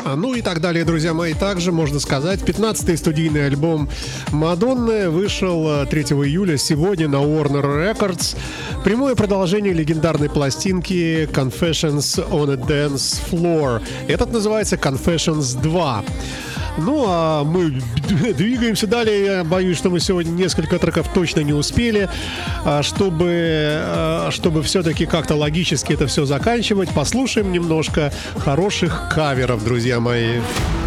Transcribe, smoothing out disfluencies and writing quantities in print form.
Ну и так далее, друзья мои. Также можно сказать, 15-й студийный альбом Мадонны вышел 3 июля сегодня на Warner Records. Прямое продолжение легендарной пластинки Confessions on a Dance Floor. Этот называется Confessions 2. Ну, а мы двигаемся далее. Я боюсь, что мы сегодня несколько треков точно не успели, чтобы все-таки как-то логически это все заканчивать. Послушаем немножко хороших каверов, друзья мои.